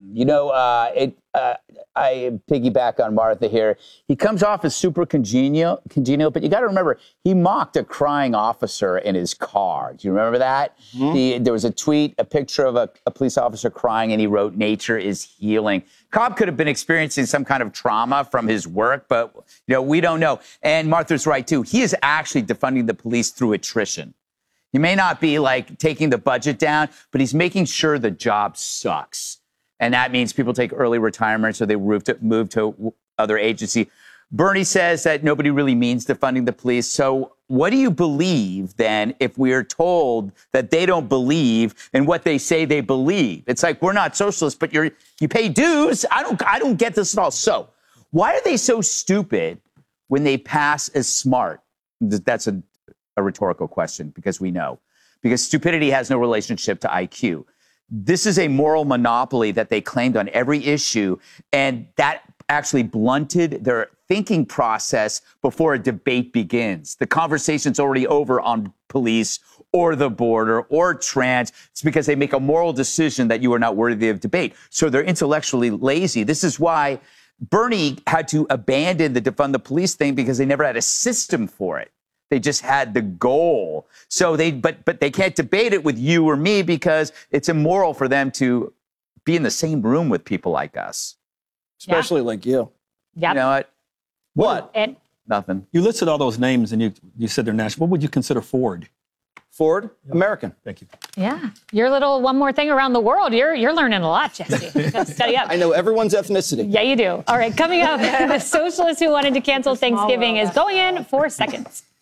You know, I piggyback on Martha here. He comes off as super congenial, but you got to remember, he mocked a crying officer in his car. Do you remember that? Mm-hmm. There was a tweet, a picture of a police officer crying, and he wrote, "Nature is healing." Cobb could have been experiencing some kind of trauma from his work, but, you know, we don't know. And Martha's right, too. He is actually defunding the police through attrition. He may not be, like, taking the budget down, but he's making sure the job sucks. And that means people take early retirement, so they move to other agency. Bernie says that nobody really means defunding the police. So what do you believe, then, if we're told that they don't believe in what they say they believe? It's like, we're not socialists, but you pay dues. I don't get this at all. So why are they so stupid when they pass as smart? That's a rhetorical question, because we know. Because stupidity has no relationship to IQ. This is a moral monopoly that they claimed on every issue, and that actually blunted their thinking process before a debate begins. The conversation's already over on police or the border or trans. It's because they make a moral decision that you are not worthy of debate. So they're intellectually lazy. This is why Bernie had to abandon the defund the police thing, because they never had a system for it. They just had the goal. So but they can't debate it with you or me, because it's immoral for them to be in the same room with people like us. Especially like you. Yep. You know what? Nothing. You listed all those names and you said they're national. What would you consider Ford? Ford? Yep. American. Thank you. Yeah. Your little one more thing around the world. You're learning a lot, Jesse. You gotta study up. I know everyone's ethnicity. Yeah, you do. All right, coming up, the socialist who wanted to cancel Thanksgiving is going in 4 seconds.